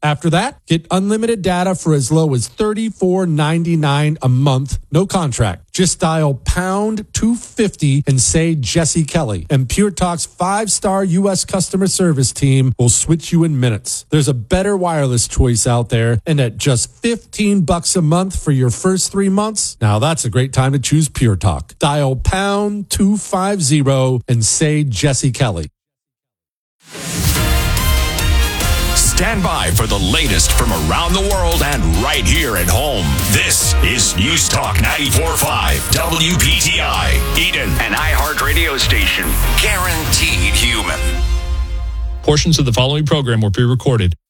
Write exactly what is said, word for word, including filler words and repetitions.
After that, get unlimited data for as low as thirty-four ninety-nine a month, no contract. Just dial pound two fifty and say Jesse Kelly, and Pure Talk's five-star U S customer service team will switch you in minutes. There's a better wireless choice out there, and at just fifteen bucks a month for your first three months, now that's a great time to choose Pure Talk. Dial pound two fifty and say Jesse Kelly. Stand by for the latest from around the world and right here at home. This is News Talk ninety-four point five W P T I, Eden, an iHeart radio station. Guaranteed human. Portions of the following program were pre-recorded.